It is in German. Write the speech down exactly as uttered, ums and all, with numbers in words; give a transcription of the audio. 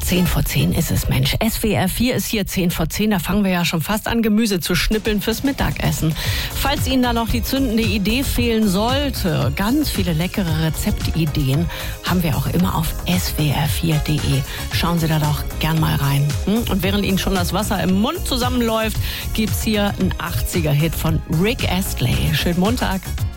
Zehn vor zehn ist es, Mensch. S W R vier ist hier zehn vor zehn. Da fangen wir ja schon fast an, Gemüse zu schnippeln fürs Mittagessen. Falls Ihnen da noch die zündende Idee fehlen sollte, ganz viele leckere Rezeptideen haben wir auch immer auf S W R vier Punkt de. Schauen Sie da doch gern mal rein. Und während Ihnen schon das Wasser im Mund zusammenläuft, gibt's hier einen achtziger-Hit von Rick Astley. Schönen Montag.